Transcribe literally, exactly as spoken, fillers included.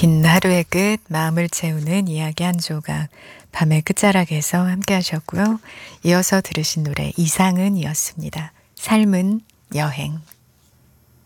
긴 하루의 끝, 마음을 채우는 이야기 한 조각, 밤의 끝자락에서 함께 하셨고요. 이어서 들으신 노래 이상은이었습니다. 삶은 여행.